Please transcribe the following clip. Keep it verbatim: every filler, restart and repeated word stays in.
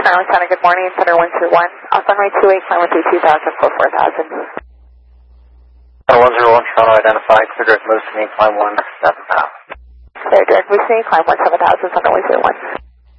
Toronto, Santa, good morning, Center one three one. Off runway two eight, climb one three two thousand, four four thousand. Center one zero one, Toronto identified, clear direct Moose to me, climb one seven thousand. Clear direct Moose to me, climb one seven thousand, Center one zero one.